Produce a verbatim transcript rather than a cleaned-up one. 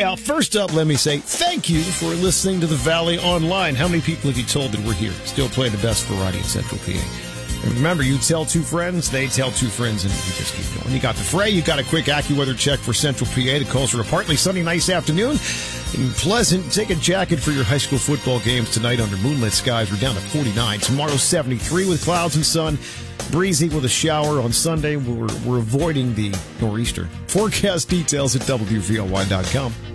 Well, first up, let me say thank you for listening to the Valley Online. How many people have you told that we're here, still playing the best variety in Central P A? And remember, you tell two friends, they tell two friends, and you just keep going. You got the fray, you got a quick AccuWeather check for Central P A that calls for a partly sunny, nice afternoon. And pleasant, take a jacket for your high school football games tonight under moonlit skies. We're down to forty-nine. Tomorrow, seventy-three with clouds and sun. Breezy with a shower on Sunday. We're, we're avoiding the nor'easter. Forecast details at W V L Y dot com.